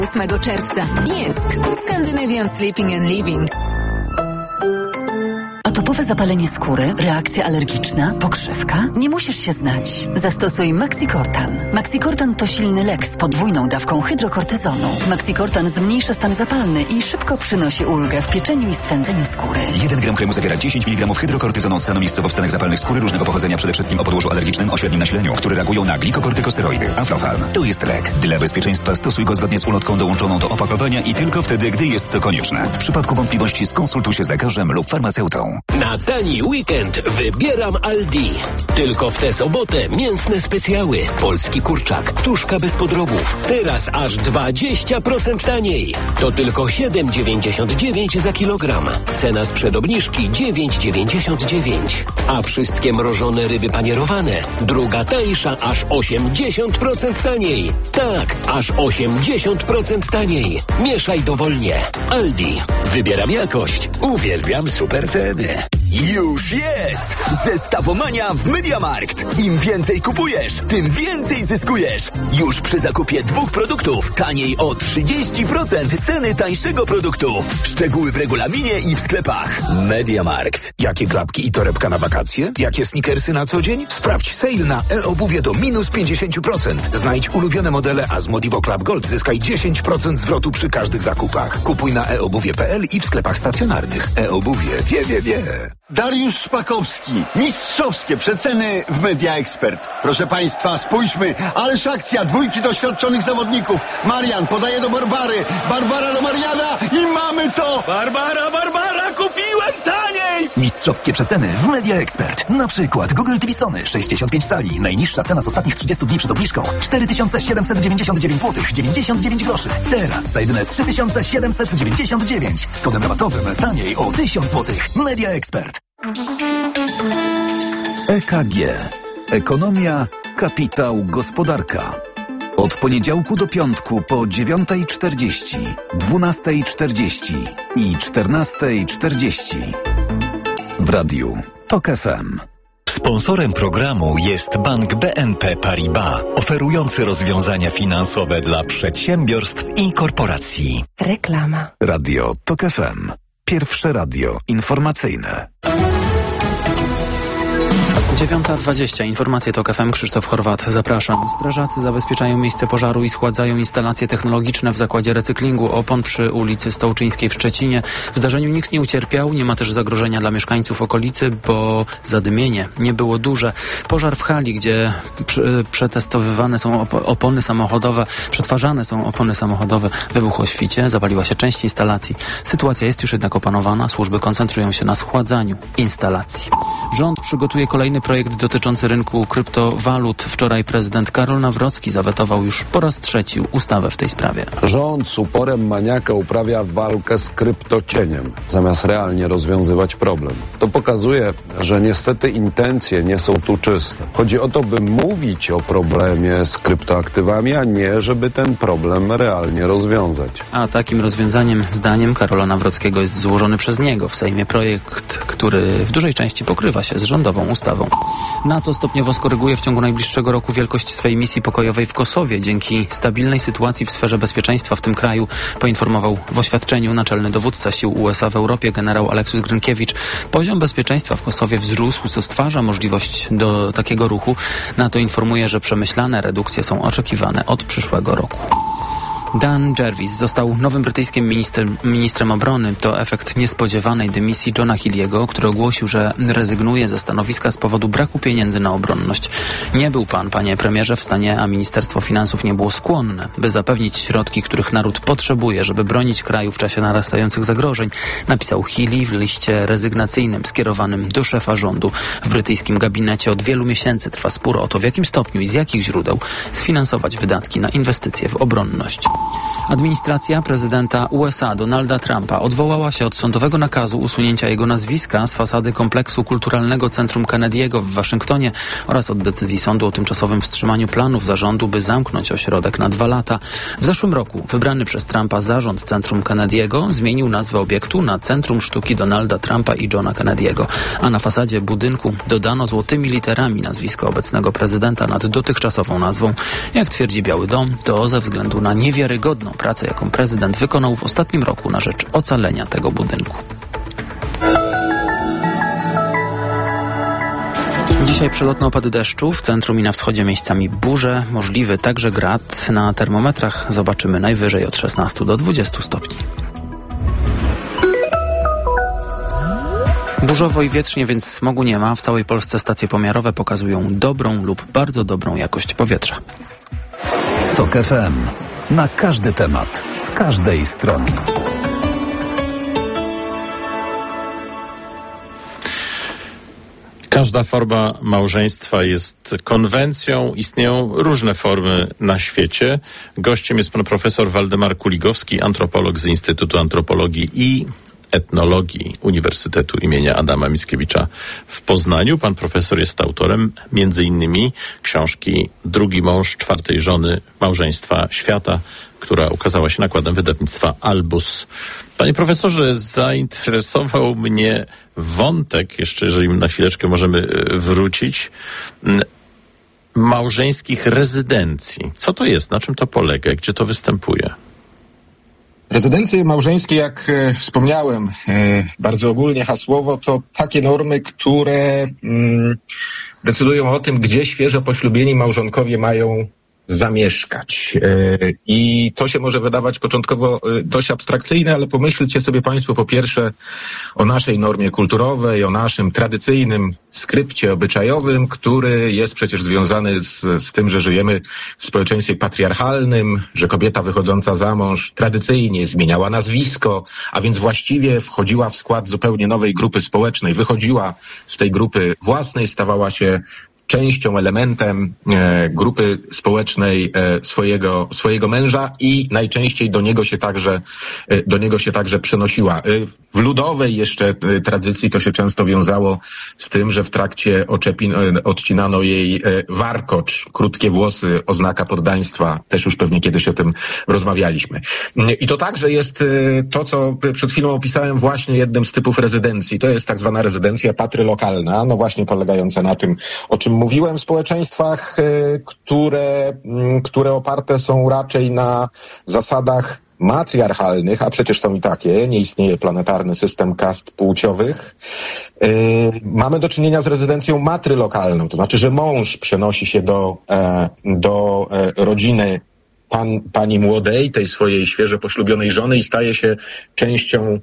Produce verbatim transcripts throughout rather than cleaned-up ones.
ósmego czerwca. Jęsk. Scandinavian Sleeping and Living. Atopowe zapalenie skóry, reakcja alergiczna, pokrzywka? Nie musisz się znać. Zastosuj Maxicortan. Maxicortan to silny lek z podwójną dawką hydrokortyzonu. Maxicortan zmniejsza stan zapalny i szybko przynosi ulgę w pieczeniu i swędzeniu skóry. jeden gram kremu zawiera dziesięć miligramów hydrokortyzonu stanowiskowo w stanach zapalnych skóry różnego pochodzenia, przede wszystkim o podłożu alergicznym o średnim nasileniu, które reagują na glikokortykosteroidy. Aflofarm. To jest lek. Dla bezpieczeństwa stosuj go zgodnie z ulotką dołączoną do opakowania i tylko wtedy, gdy jest to konieczne. W przypadku wątpliwości skonsultuj się z lekarzem lub farmaceutą. Na tani weekend wybieram Aldi. Tylko w tę sobotę mięsne specjały. Polski kurczak, tuszka bez podrobów. Teraz aż dwadzieścia procent taniej. To tylko siedem dziewięćdziesiąt dziewięć za kilogram. Cena sprzed obniżki dziewięć dziewięćdziesiąt dziewięć. A wszystkie mrożone ryby panierowane. Druga tańsza aż osiemdziesiąt procent taniej. Tak, aż osiemdziesiąt procent taniej. Mieszaj dowolnie. Aldi. Wybieram jakość. Uwielbiam super ceny. Już jest! Zestawomania w MediaMarkt. Im więcej kupujesz, tym więcej zyskujesz. Już przy zakupie dwóch produktów taniej o trzydzieści procent ceny tańszego produktu. Szczegóły w regulaminie i w sklepach. MediaMarkt. Jakie klapki i torebka na wakacje? Jakie sneakersy na co dzień? Sprawdź sale na e-obuwie do minus pięćdziesiąt procent. Znajdź ulubione modele, a z Modivo Club Gold zyskaj dziesięć procent zwrotu przy każdych zakupach. Kupuj na e obuwie kropka p l i w sklepach stacjonarnych. E-obuwie wie, wie, wie. Dariusz Szpakowski. Mistrzowskie przeceny w Media Expert. Proszę Państwa, spójrzmy. Ależ akcja. Dwójki doświadczonych zawodników. Marian podaje do Barbary. Barbara do Mariana i mamy to! Barbara, Barbara, kupiłem taniej! Mistrzowskie przeceny w Media Expert. Na przykład Google T V Sony sześćdziesiąt pięć cali. Najniższa cena z ostatnich trzydziestu dni przed obniżką cztery tysiące siedemset dziewięćdziesiąt dziewięć złotych dziewięćdziesiąt dziewięć groszy. Teraz za jedyne trzy tysiące siedemset dziewięćdziesiąt dziewięć. Z kodem rabatowym taniej o tysiąc złotych. Media Expert. E K G. Ekonomia, kapitał, gospodarka. Od poniedziałku do piątku po dziewiątej czterdzieści, dwunastej czterdzieści i czternastej czterdzieści. W radiu TOK F M. Sponsorem programu jest Bank B N P Paribas, oferujący rozwiązania finansowe dla przedsiębiorstw i korporacji. Reklama. Radio TOK F M. Pierwsze radio informacyjne. dziewiąta dwadzieścia. Informacje TOK F M. Krzysztof Chorwat. Zapraszam. Strażacy zabezpieczają miejsce pożaru i schładzają instalacje technologiczne w zakładzie recyklingu opon przy ulicy Stołczyńskiej w Szczecinie. W zdarzeniu nikt nie ucierpiał, nie ma też zagrożenia dla mieszkańców okolicy, bo zadymienie nie było duże. Pożar w hali, gdzie przetestowywane są op- opony samochodowe, przetwarzane są opony samochodowe, wybuchł o świcie, zapaliła się część instalacji. Sytuacja jest już jednak opanowana. Służby koncentrują się na schładzaniu instalacji. Rząd przygotuje kolejny projekt dotyczący rynku kryptowalut. Wczoraj prezydent Karol Nawrocki zawetował już po raz trzeci ustawę w tej sprawie. Rząd z uporem maniaka uprawia walkę z kryptocieniem, zamiast realnie rozwiązywać problem. To pokazuje, że niestety intencje nie są tu czyste. Chodzi o to, by mówić o problemie z kryptoaktywami, a nie, żeby ten problem realnie rozwiązać. A takim rozwiązaniem, zdaniem Karola Nawrockiego, jest złożony przez niego w Sejmie projekt, który w dużej części pokrywa się z rządową ustawą. NATO stopniowo skoryguje w ciągu najbliższego roku wielkość swej misji pokojowej w Kosowie. Dzięki stabilnej sytuacji w sferze bezpieczeństwa w tym kraju, poinformował w oświadczeniu naczelny dowódca sił U S A w Europie generał Aleksius Grynkiewicz. Poziom bezpieczeństwa w Kosowie wzrósł, co stwarza możliwość do takiego ruchu. NATO informuje, że przemyślane redukcje są oczekiwane od przyszłego roku. Dan Jervis został nowym brytyjskim ministrem, ministrem obrony. To efekt niespodziewanej dymisji Johna Healey'ego, który ogłosił, że rezygnuje ze stanowiska z powodu braku pieniędzy na obronność. Nie był pan, panie premierze, w stanie, a Ministerstwo Finansów nie było skłonne, by zapewnić środki, których naród potrzebuje, żeby bronić kraju w czasie narastających zagrożeń, napisał Healey w liście rezygnacyjnym skierowanym do szefa rządu. W brytyjskim gabinecie od wielu miesięcy trwa spór o to, w jakim stopniu i z jakich źródeł sfinansować wydatki na inwestycje w obronność. Administracja prezydenta U S A Donalda Trumpa odwołała się od sądowego nakazu usunięcia jego nazwiska z fasady kompleksu kulturalnego Centrum Kennedy'ego w Waszyngtonie oraz od decyzji sądu o tymczasowym wstrzymaniu planów zarządu, by zamknąć ośrodek na dwa lata. W zeszłym roku wybrany przez Trumpa zarząd Centrum Kennedy'ego zmienił nazwę obiektu na Centrum Sztuki Donalda Trumpa i Johna Kennedy'ego, a na fasadzie budynku dodano złotymi literami nazwisko obecnego prezydenta nad dotychczasową nazwą. Jak twierdzi Biały Dom, to ze względu na niewiarygodną ogromną pracę, jaką prezydent wykonał w ostatnim roku na rzecz ocalenia tego budynku. Dzisiaj przelotne opady deszczu, w centrum i na wschodzie miejscami burze, możliwy także grad. Na termometrach zobaczymy najwyżej od szesnastu do dwudziestu stopni. Burzowo i wietrznie, więc smogu nie ma. W całej Polsce stacje pomiarowe pokazują dobrą lub bardzo dobrą jakość powietrza. Tok F M. Na każdy temat, z każdej strony. Każda forma małżeństwa jest konwencją. Istnieją różne formy na świecie. Gościem jest pan profesor Waldemar Kuligowski, antropolog z Instytutu Antropologii i Etnologii Uniwersytetu imienia Adama Mickiewicza w Poznaniu. Pan profesor jest autorem między innymi książki Drugi mąż czwartej żony małżeństwa świata, która ukazała się nakładem wydawnictwa Albus. Panie profesorze, zainteresował mnie wątek, jeszcze jeżeli na chwileczkę możemy wrócić, małżeńskich rezydencji. Co to jest? Na czym to polega? Gdzie to występuje? Rezydencje małżeńskie, jak e, wspomniałem, e, bardzo ogólnie hasłowo, to takie normy, które mm, decydują o tym, gdzie świeżo poślubieni małżonkowie mają zamieszkać. I to się może wydawać początkowo dość abstrakcyjne, ale pomyślcie sobie Państwo po pierwsze o naszej normie kulturowej, o naszym tradycyjnym skrypcie obyczajowym, który jest przecież związany z, z tym, że żyjemy w społeczeństwie patriarchalnym, że kobieta wychodząca za mąż tradycyjnie zmieniała nazwisko, a więc właściwie wchodziła w skład zupełnie nowej grupy społecznej, wychodziła z tej grupy własnej, stawała się częścią, elementem e, grupy społecznej e, swojego, swojego męża i najczęściej do niego się także, e, do niego się także przenosiła. E, w ludowej jeszcze e, tradycji to się często wiązało z tym, że w trakcie oczepin, e, odcinano jej e, warkocz, krótkie włosy, oznaka poddaństwa. Też już pewnie kiedyś o tym rozmawialiśmy. E, I to także jest e, to, co przed chwilą opisałem, właśnie jednym z typów rezydencji. To jest tak zwana rezydencja patrylokalna, no właśnie polegająca na tym, o czym mówiłem, w społeczeństwach, które, które oparte są raczej na zasadach matriarchalnych, a przecież są i takie, nie istnieje planetarny system kast płciowych. Yy, mamy do czynienia z rezydencją matrylokalną, to znaczy, że mąż przenosi się do, e, do e, rodziny pan, pani młodej, tej swojej świeżo poślubionej żony i staje się częścią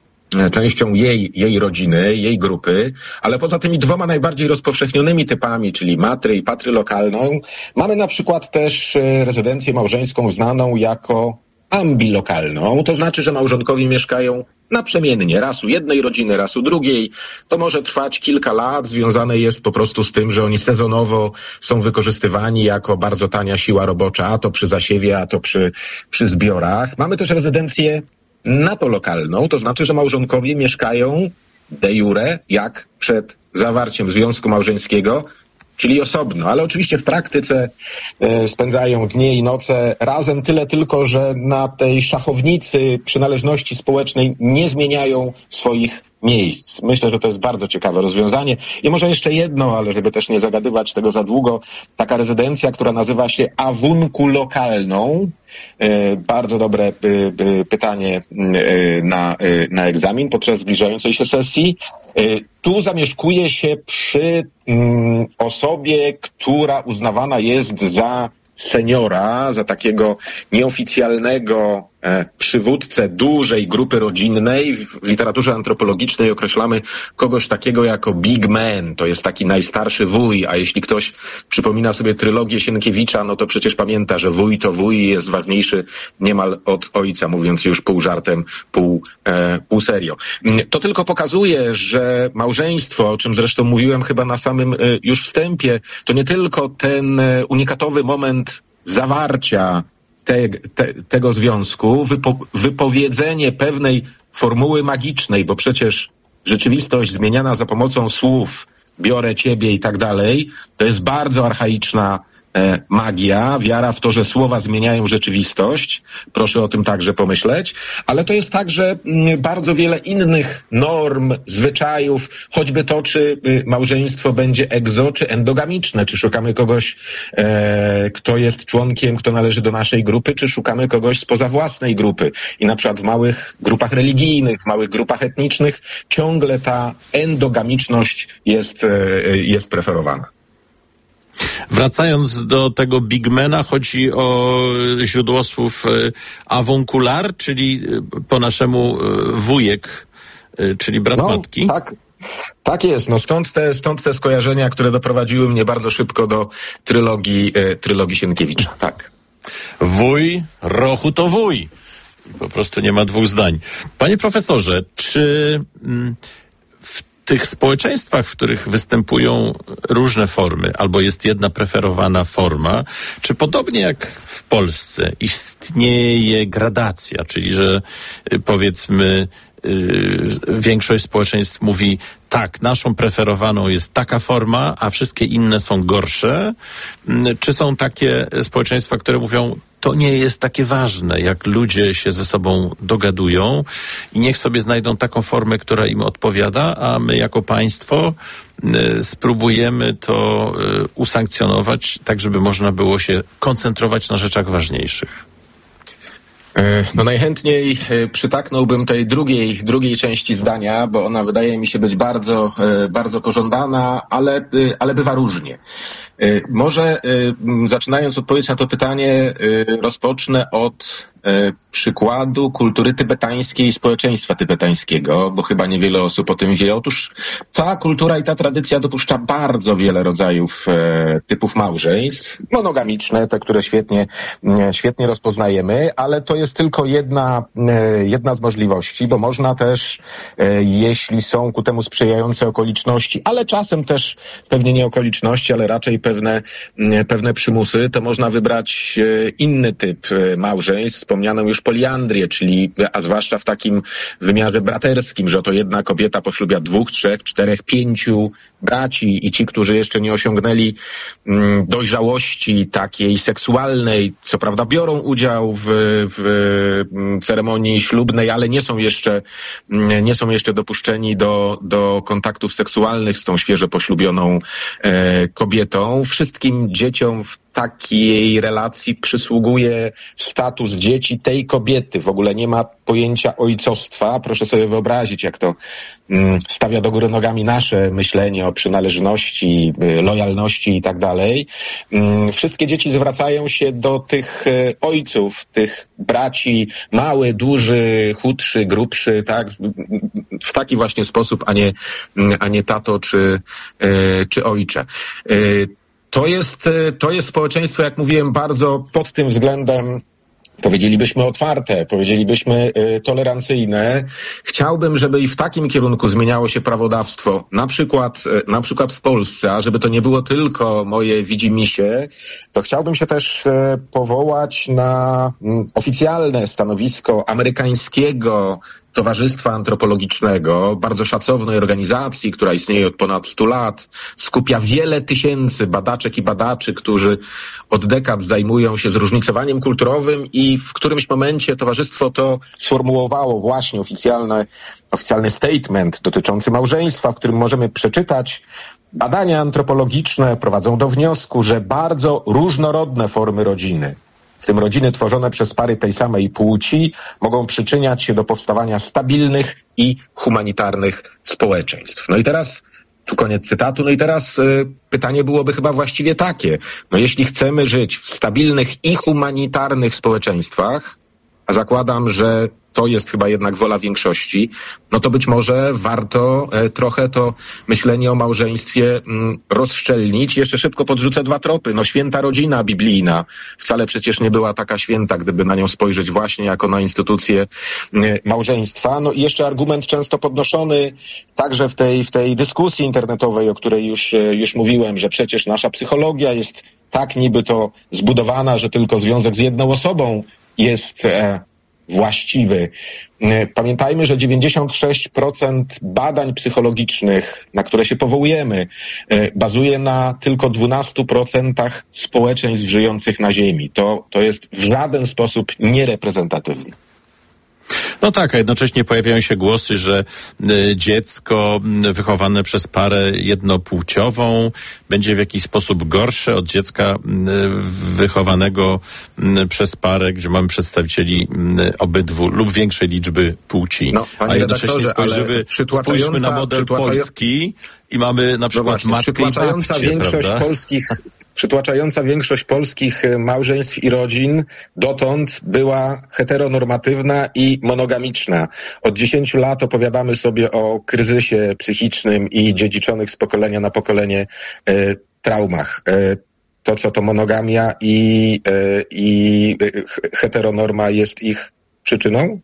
częścią jej, jej rodziny, jej grupy, ale poza tymi dwoma najbardziej rozpowszechnionymi typami, czyli matry i patrylokalną, mamy na przykład też rezydencję małżeńską znaną jako ambilokalną. To znaczy, że małżonkowie mieszkają naprzemiennie, raz u jednej rodziny, raz u drugiej. To może trwać kilka lat, związane jest po prostu z tym, że oni sezonowo są wykorzystywani jako bardzo tania siła robocza, a to przy zasiewie, a to przy, przy zbiorach. Mamy też rezydencję natolokalną, to znaczy, że małżonkowie mieszkają de jure, jak przed zawarciem związku małżeńskiego, czyli osobno, ale oczywiście w praktyce e, spędzają dnie i noce razem, tyle tylko, że na tej szachownicy przynależności społecznej nie zmieniają swoich miejsc. Myślę, że to jest bardzo ciekawe rozwiązanie. I może jeszcze jedno, ale żeby też nie zagadywać tego za długo, taka rezydencja, która nazywa się awunkulokalną. E, bardzo dobre e, e, pytanie e, na, e, na egzamin podczas zbliżającej się sesji. E, tu zamieszkuje się przy mm, osobie, która uznawana jest za seniora, za takiego nieoficjalnego e, przywódcę dużej grupy rodzinnej. W literaturze antropologicznej określamy kogoś takiego jako big man. To jest taki najstarszy wuj, a jeśli ktoś przypomina sobie trylogię Sienkiewicza, no to przecież pamięta, że wuj to wuj i jest ważniejszy niemal od ojca, mówiąc już pół żartem, pół, e, pół serio. To tylko pokazuje, że małżeństwo, o czym zresztą mówiłem chyba na samym e, już wstępie, to nie tylko ten e, unikatowy moment zawarcia te, te, tego związku, wypo, wypowiedzenie pewnej formuły magicznej, bo przecież rzeczywistość zmieniana za pomocą słów, biorę ciebie i tak dalej, to jest bardzo archaiczna e, magia, wiara w to, że słowa zmieniają rzeczywistość. Proszę o tym także pomyśleć. Ale to jest także m, bardzo wiele innych norm, zwyczajów, choćby to, czy y, małżeństwo będzie egzo, czy endogamiczne, czy szukamy kogoś, e, kto jest członkiem, kto należy do naszej grupy, czy szukamy kogoś spoza własnej grupy. I na przykład w małych grupach religijnych, w małych grupach etnicznych ciągle ta endogamiczność jest, e, jest preferowana. Wracając do tego Bigmana, chodzi o źródłosłów avuncular, czyli po naszemu wujek, czyli brat no, matki. Tak. Tak jest, no stąd te, stąd te skojarzenia, które doprowadziły mnie bardzo szybko do trylogii, e, trylogii Sienkiewicza, tak. Wuj, Rochu to wuj. Po prostu nie ma dwóch zdań. Panie profesorze, czy mm, w tych społeczeństwach, w których występują różne formy, albo jest jedna preferowana forma, czy podobnie jak w Polsce istnieje gradacja, czyli że y, powiedzmy większość społeczeństw mówi tak, naszą preferowaną jest taka forma, a wszystkie inne są gorsze? Czy są takie społeczeństwa, które mówią, to nie jest takie ważne, jak ludzie się ze sobą dogadują i niech sobie znajdą taką formę, która im odpowiada, a my jako państwo y, spróbujemy to y, usankcjonować, tak żeby można było się koncentrować na rzeczach ważniejszych? No najchętniej przytaknąłbym tej drugiej, drugiej części zdania, bo ona wydaje mi się być bardzo, bardzo pożądana, ale, ale bywa różnie. Może zaczynając odpowiedź na to pytanie, rozpocznę od przykładu kultury tybetańskiej i społeczeństwa tybetańskiego, bo chyba niewiele osób o tym wie. Otóż ta kultura i ta tradycja dopuszcza bardzo wiele rodzajów e, typów małżeństw, monogamiczne, te, które świetnie, e, świetnie rozpoznajemy, ale to jest tylko jedna, e, jedna z możliwości, bo można też, e, jeśli są ku temu sprzyjające okoliczności, ale czasem też pewnie nie okoliczności, ale raczej pewne, e, pewne przymusy, to można wybrać e, inny typ e, małżeństw, wspomnianą już poliandrię, czyli, a zwłaszcza w takim wymiarze braterskim, że to jedna kobieta poślubia dwóch, trzech, czterech, pięciu braci i ci, którzy jeszcze nie osiągnęli mm, dojrzałości takiej seksualnej, co prawda biorą udział w, w ceremonii ślubnej, ale nie są jeszcze, nie są jeszcze dopuszczeni do, do kontaktów seksualnych z tą świeżo poślubioną e, kobietą. Wszystkim dzieciom w takiej relacji przysługuje status dzieci tej kobiety. W ogóle nie ma pojęcia ojcostwa. Proszę sobie wyobrazić, jak to mm, stawia do góry nogami nasze myślenie o przynależności, y, lojalności i tak dalej. Mm, wszystkie dzieci zwracają się do tych y, ojców, tych braci, mały, duży, chudszy, grubszy, tak? W taki właśnie sposób, a nie, a nie tato czy, y, czy ojcze. Y, To jest, to jest społeczeństwo, jak mówiłem, bardzo pod tym względem, powiedzielibyśmy, otwarte, powiedzielibyśmy y, tolerancyjne. Chciałbym, żeby i w takim kierunku zmieniało się prawodawstwo, na przykład, y, na przykład w Polsce, a żeby to nie było tylko moje widzimisię, to chciałbym się też y, powołać na y, oficjalne stanowisko amerykańskiego Towarzystwa Antropologicznego, bardzo szacownej organizacji, która istnieje od ponad stu lat, skupia wiele tysięcy badaczek i badaczy, którzy od dekad zajmują się zróżnicowaniem kulturowym i w którymś momencie towarzystwo to sformułowało właśnie oficjalne, oficjalny statement dotyczący małżeństwa, w którym możemy przeczytać: badania antropologiczne prowadzą do wniosku, że bardzo różnorodne formy rodziny, w tym rodziny tworzone przez pary tej samej płci, mogą przyczyniać się do powstawania stabilnych i humanitarnych społeczeństw. No i teraz, tu koniec cytatu, no i teraz y, pytanie byłoby chyba właściwie takie. No jeśli chcemy żyć w stabilnych i humanitarnych społeczeństwach, a zakładam, że to jest chyba jednak wola większości, no to być może warto e, trochę to myślenie o małżeństwie m, rozszczelnić. Jeszcze szybko podrzucę dwa tropy. No święta rodzina biblijna wcale przecież nie była taka święta, gdyby na nią spojrzeć właśnie jako na instytucję m, małżeństwa. No i jeszcze argument często podnoszony także w tej, w tej dyskusji internetowej, o której już, już mówiłem, że przecież nasza psychologia jest tak niby to zbudowana, że tylko związek z jedną osobą jest e, właściwy. Pamiętajmy, że dziewięćdziesiąt sześć procent badań psychologicznych, na które się powołujemy, bazuje na tylko dwunastu procentach społeczeństw żyjących na Ziemi. To, to jest w żaden sposób niereprezentatywne. No tak, a jednocześnie pojawiają się głosy, że y, dziecko y, wychowane przez parę jednopłciową będzie w jakiś sposób gorsze od dziecka y, wychowanego y, przez parę, gdzie mamy przedstawicieli y, obydwu lub większej liczby płci. No, a jednocześnie spojrzymy, spójrzmy na model polski i mamy na przykład no właśnie, matkę i babcię, większość prawda? polskich Przytłaczająca większość polskich małżeństw i rodzin dotąd była heteronormatywna i monogamiczna. Od dziesięciu lat opowiadamy sobie o kryzysie psychicznym i dziedziczonych z pokolenia na pokolenie e, traumach. E, to, co to monogamia i, e, i heteronorma jest ich przyczyną?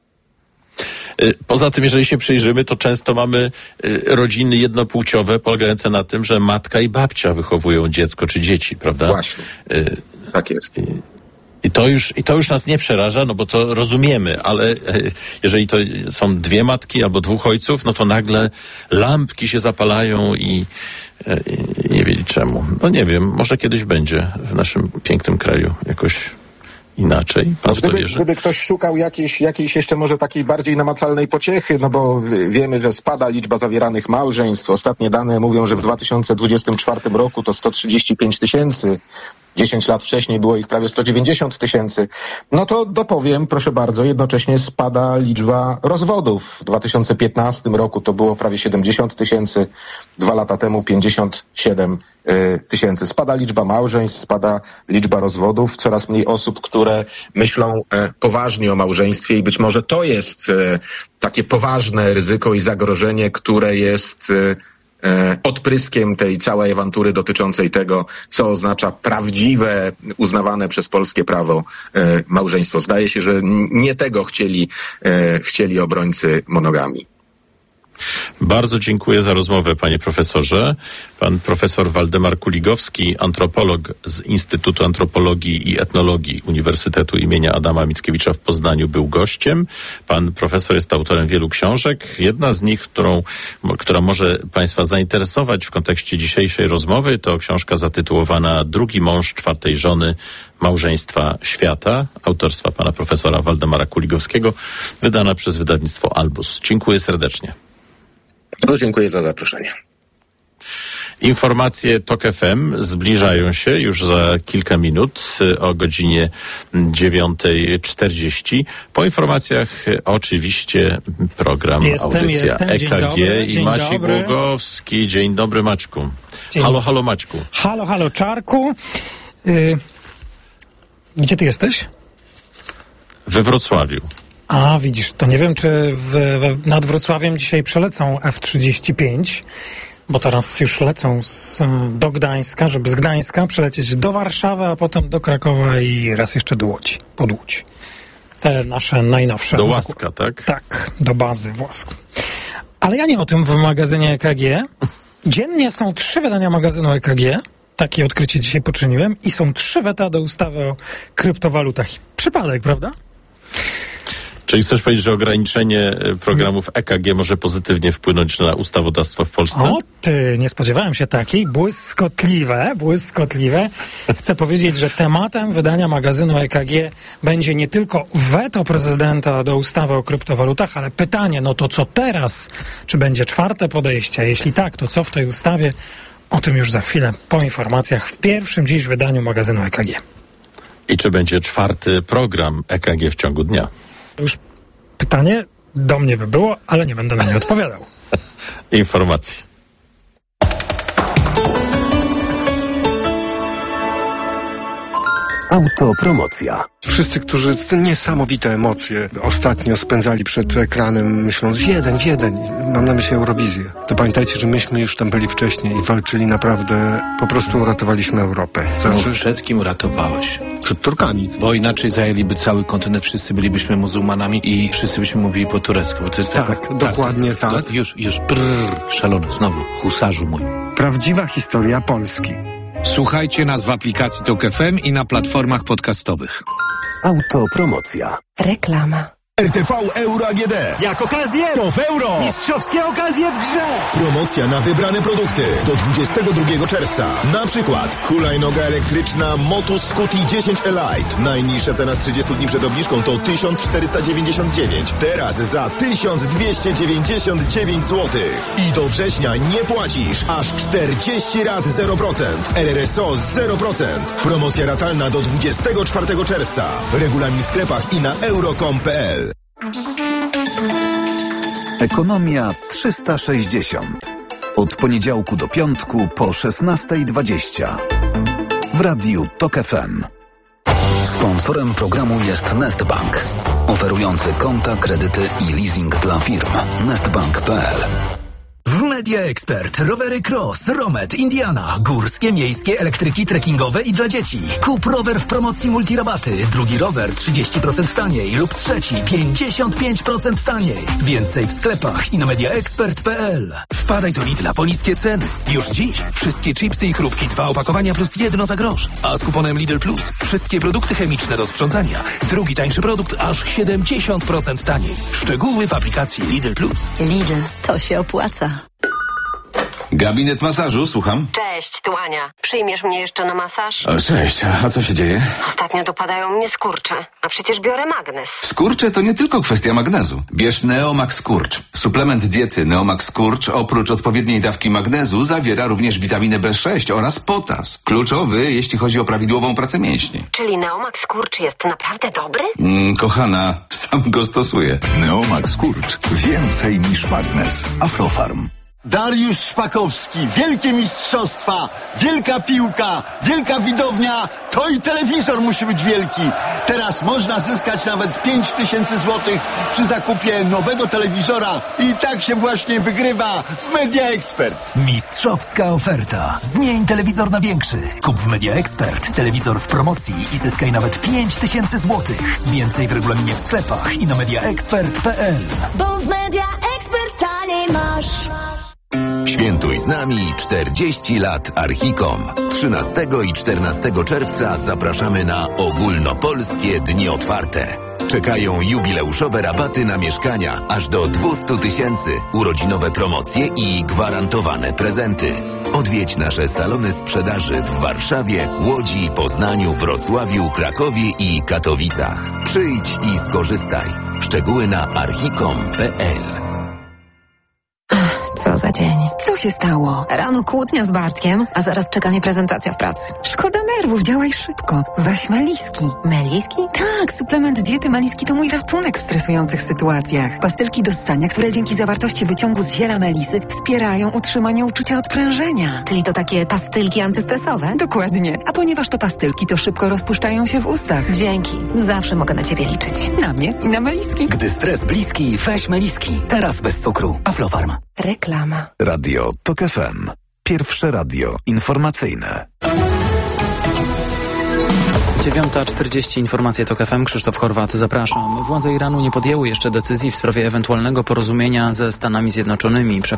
Poza tym, jeżeli się przyjrzymy, to często mamy rodziny jednopłciowe polegające na tym, że matka i babcia wychowują dziecko czy dzieci, prawda? Właśnie. Tak jest. I to już, i to już nas nie przeraża, no bo to rozumiemy, ale jeżeli to są dwie matki albo dwóch ojców, no to nagle lampki się zapalają i, i nie wiedzieć czemu. No nie wiem, może kiedyś będzie w naszym pięknym kraju jakoś inaczej? Pan gdyby, gdyby ktoś szukał jakiejś, jakiejś jeszcze może takiej bardziej namacalnej pociechy, no bo wiemy, że spada liczba zawieranych małżeństw. Ostatnie dane mówią, że w dwa tysiące dwudziestym czwartym roku to sto trzydzieści pięć tysięcy. dziesięć lat wcześniej było ich prawie sto dziewięćdziesiąt tysięcy. No to dopowiem, proszę bardzo, jednocześnie spada liczba rozwodów. W dwa tysiące piętnastym roku to było prawie siedemdziesiąt tysięcy, dwa lata temu pięćdziesiąt siedem tysięcy. Spada liczba małżeństw, spada liczba rozwodów, coraz mniej osób, które myślą poważnie o małżeństwie i być może to jest takie poważne ryzyko i zagrożenie, które jest odpryskiem tej całej awantury dotyczącej tego, co oznacza prawdziwe, uznawane przez polskie prawo małżeństwo. Zdaje się, że nie tego chcieli, chcieli obrońcy monogamii. Bardzo dziękuję za rozmowę, panie profesorze. Pan profesor Waldemar Kuligowski, antropolog z Instytutu Antropologii i Etnologii Uniwersytetu imienia Adama Mickiewicza w Poznaniu, był gościem. Pan profesor jest autorem wielu książek. Jedna z nich, którą, która może państwa zainteresować w kontekście dzisiejszej rozmowy, to książka zatytułowana Drugi mąż czwartej żony małżeństwa świata, autorstwa pana profesora Waldemara Kuligowskiego, wydana przez wydawnictwo Albus. Dziękuję serdecznie. Bardzo dziękuję za zaproszenie. Informacje TOK F M zbliżają się już za kilka minut o godzinie dziewiątej czterdzieści. Po informacjach oczywiście program jestem, audycja jestem. E K G dzień dobry, i dzień Maciej dobry. Głogowski. Dzień dobry, Maćku. Dzień. Halo, halo, Maćku. Halo, halo, Czarku. Yy, gdzie ty jesteś? We Wrocławiu. A, widzisz, to nie wiem, czy w, w, nad Wrocławiem dzisiaj przelecą F trzydzieści pięć, bo teraz już lecą z, do Gdańska, żeby z Gdańska przelecieć do Warszawy, a potem do Krakowa i raz jeszcze do Łodzi, pod Łódź. Te nasze najnowsze. Do Łaska, tak? Tak, do bazy w Łasku. Ale ja nie o tym w magazynie E K G. Dziennie są trzy wydania magazynu E K G. Takie odkrycie dzisiaj poczyniłem. I są trzy weta do ustawy o kryptowalutach. Przypadek, prawda? Czyli chcesz powiedzieć, że ograniczenie programów E K G może pozytywnie wpłynąć na ustawodawstwo w Polsce? O ty, nie spodziewałem się takiej. Błyskotliwe, błyskotliwe. Chcę powiedzieć, że tematem wydania magazynu E K G będzie nie tylko weto prezydenta do ustawy o kryptowalutach, ale pytanie, no to co teraz? Czy będzie czwarte podejście? Jeśli tak, to co w tej ustawie? O tym już za chwilę po informacjach w pierwszym dziś wydaniu magazynu E K G. I czy będzie czwarty program E K G w ciągu dnia? Już pytanie do mnie by było, ale nie będę na nie odpowiadał. Informacje. Autopromocja. Wszyscy, którzy te niesamowite emocje ostatnio spędzali przed ekranem, myśląc Wiedeń, Wiedeń, mam na myśli Eurowizję, to pamiętajcie, że myśmy już tam byli wcześniej i walczyli naprawdę, po prostu uratowaliśmy Europę. Znaczy... No, przed kim uratowałeś? Przed Turkami. Bo inaczej zajęliby cały kontynent, wszyscy bylibyśmy muzułmanami i wszyscy byśmy mówili po turecku. Bo to jest tak, taka... dokładnie tak. tak. tak. Już, już, brrr, szalony, znowu, husarzu mój. Prawdziwa historia Polski. Słuchajcie nas w aplikacji Tok F M i na platformach podcastowych. Autopromocja. Reklama. R T V Euro A G D. Jak okazję, to w euro. Mistrzowskie okazje w grze. Promocja na wybrane produkty do dwudziestego drugiego czerwca. Na przykład hulajnoga elektryczna Motus Scuti dziesięć Elite. Najniższa cena z trzydziestu dni przed obniżką to tysiąc czterysta dziewięćdziesiąt dziewięć. Teraz za tysiąc dwieście dziewięćdziesiąt dziewięć złotych. I do września nie płacisz. Aż czterdzieści rat zero procent. R R S O zero procent. Promocja ratalna do dwudziestego czwartego czerwca. Regulamin w sklepach i na euro kropka com kropka p l. Ekonomia trzysta sześćdziesiąt. Od poniedziałku do piątku po szesnasta dwadzieścia. W radiu Tok F M. Sponsorem programu jest Nestbank, oferujący konta, kredyty i leasing dla firm. nestbank kropka p l. W Media Expert rowery Cross, Romet, Indiana, górskie, miejskie, elektryki, trekkingowe i dla dzieci. Kup rower w promocji multirabaty, drugi rower trzydzieści procent taniej lub trzeci pięćdziesiąt pięć procent taniej. Więcej w sklepach i na media expert kropka p l. Wpadaj do Lidla po niskie ceny. Już dziś wszystkie chipsy i chrupki, dwa opakowania plus jedno za grosz. A z kuponem Lidl Plus wszystkie produkty chemiczne do sprzątania. Drugi tańszy produkt aż siedemdziesiąt procent taniej. Szczegóły w aplikacji Lidl Plus. Lidl, to się opłaca. Gabinet masażu, słucham. Cześć, tu Ania. Przyjmiesz mnie jeszcze na masaż? O, cześć, a co się dzieje? Ostatnio dopadają mnie skurcze, a przecież biorę magnes. Skurcze to nie tylko kwestia magnezu. Bierz Neomax Skurcz. Suplement diety Neomax Skurcz oprócz odpowiedniej dawki magnezu zawiera również witaminę B sześć oraz potas. Kluczowy, jeśli chodzi o prawidłową pracę mięśni. Czyli Neomax Skurcz jest naprawdę dobry? Mm, kochana, sam go stosuję. Neomax Skurcz. Więcej niż magnes. Aflofarm. Dariusz Szpakowski, wielkie mistrzostwa, wielka piłka, wielka widownia, to i telewizor musi być wielki. Teraz można zyskać nawet pięć tysięcy złotych przy zakupie nowego telewizora i tak się właśnie wygrywa w Media Expert. Mistrzowska oferta. Zmień telewizor na większy. Kup w Media Expert telewizor w promocji i zyskaj nawet pięć tysięcy złotych. Więcej w regulaminie w sklepach i na media expert kropka p l. Bo w Media Expert taniej masz. Świętuj z nami czterdzieści lat Archicom. trzynastego i czternastego czerwca zapraszamy na ogólnopolskie dni otwarte. Czekają jubileuszowe rabaty na mieszkania aż do dwieście tysięcy, urodzinowe promocje i gwarantowane prezenty. Odwiedź nasze salony sprzedaży w Warszawie, Łodzi, Poznaniu, Wrocławiu, Krakowie i Katowicach. Przyjdź i skorzystaj. Szczegóły na archicom kropka p l. Co za dzień. Co się stało? Rano kłótnia z Bartkiem, a zaraz czeka mnie prezentacja w pracy. Szkoda nerwów, działaj szybko. Weź Meliski. Meliski? Tak, suplement diety Meliski to mój ratunek w stresujących sytuacjach. Pastylki do ssania, które dzięki zawartości wyciągu z ziela melisy wspierają utrzymanie uczucia odprężenia. Czyli to takie pastylki antystresowe? Dokładnie. A ponieważ to pastylki, to szybko rozpuszczają się w ustach. Dzięki. Zawsze mogę na ciebie liczyć. Na mnie i na Meliski. Gdy stres bliski, weź Meliski. Teraz bez cukru. Aflofarm. Reklama. Radio Tok F M. Pierwsze radio informacyjne. dziewiąta czterdzieści, informacje Tok F M, Krzysztof Horwat, zapraszam. Władze Iranu nie podjęły jeszcze decyzji w sprawie ewentualnego porozumienia ze Stanami Zjednoczonymi.